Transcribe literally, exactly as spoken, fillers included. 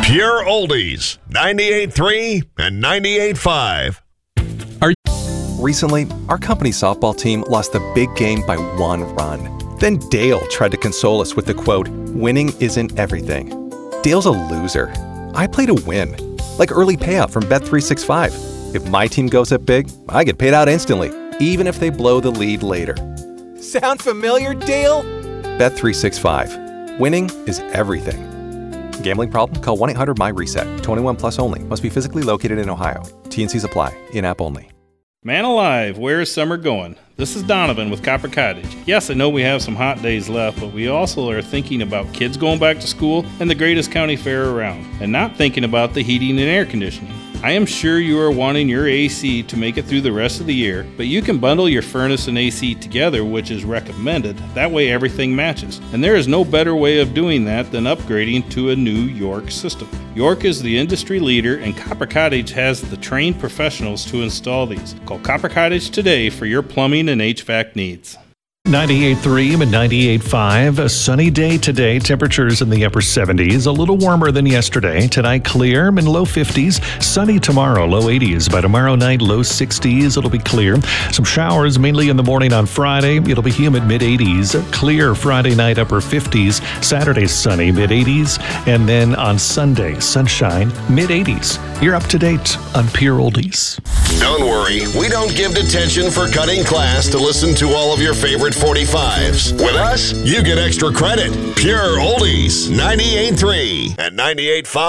Pure Oldies, ninety-eight point three and ninety-eight point five. Recently, our company softball team lost the big game by one run. Then Dale tried to console us with the quote, "Winning isn't everything." Dale's a loser. I play to win. Like early payout from Bet three sixty-five. If my team goes up big, I get paid out instantly, even if they blow the lead later. Sound familiar, Dale? Bet three sixty-five. Winning is everything. Gambling problem? Call one eight hundred M Y reset. twenty-one plus only. Must be physically located in Ohio. T and Cs apply. In-app only. Man alive, where is summer going? This is Donovan with Copper Cottage. Yes, I know we have some hot days left, but we also are thinking about kids going back to school and the greatest county fair around, and not thinking about the heating and air conditioning. I am sure you are wanting your A C to make it through the rest of the year, but you can bundle your furnace and A C together, which is recommended. That way everything matches. And there is no better way of doing that than upgrading to a new York system. York is the industry leader, and Copper Cottage has the trained professionals to install these. Call Copper Cottage today for your plumbing and H V A C needs. ninety-eight point three and ninety-eight point five. A sunny day today. Temperatures in the upper seventies. A little warmer than yesterday. Tonight clear and low fifties. Sunny tomorrow, low eighties. By tomorrow night, low sixties. It'll be clear. Some showers mainly in the morning on Friday. It'll be humid mid eighties. Clear Friday night, upper fifties. Saturday sunny mid eighties. And then on Sunday, sunshine mid eighties. You're up to date on Pure Oldies. Don't worry, we don't give detention for cutting class to listen to all of your favorite forty-fives. With us, you get extra credit. Pure Oldies, ninety-eight point three and ninety-eight point five.